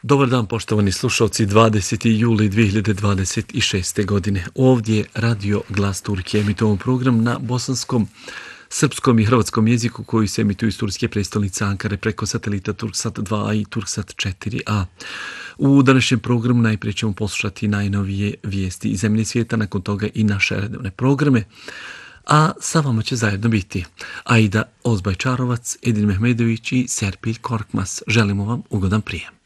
Dobar dan, poštovani slušalci, 20. juli 2026. godine. Ovdje je Radio Glas Turke, emitovan program na bosanskom, srpskom i hrvatskom jeziku koji se emituju iz turske prestolnice Ankare preko satelita Turksat 2a i Turksat 4a. U današnjem programu najprije ćemo poslušati najnovije vijesti iz zemlje i svijeta, nakon toga i naše redovne programe. A sa vama će zajedno biti Aida Ozbajčarovac, Edin Mehmedović i Serpilj Korkmaz. Želimo vam ugodan prijem.